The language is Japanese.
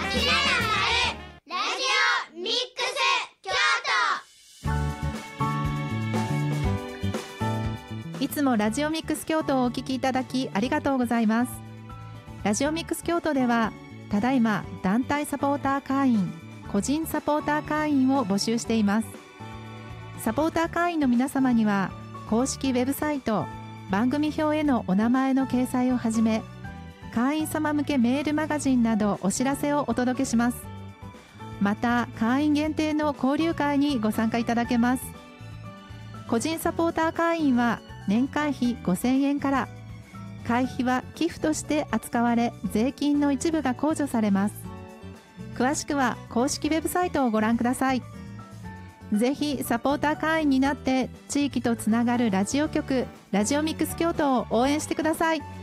ひららまるラジオミックス京都。いつもラジオミックス京都をお聞きいただきありがとうございます。ラジオミックス京都ではただいま団体サポーター会員、個人サポーター会員を募集しています。サポーター会員の皆様には公式ウェブサイト、番組表へのお名前の掲載をはじめ、会員様向けメールマガジンなどお知らせをお届けします。また会員限定の交流会にご参加いただけます。個人サポーター会員は年会費5000円から、会費は寄付として扱われ、税金の一部が控除されます。詳しくは公式ウェブサイトをご覧ください。ぜひサポーター会員になって地域とつながるラジオ局、ラジオミックス京都を応援してください。